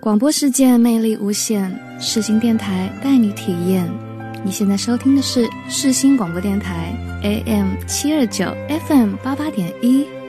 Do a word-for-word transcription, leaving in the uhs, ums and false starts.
广播世界魅力无限，世新电台带你体验。你现在收听的是世新广播电台 A M 七二九 F M 八八点一。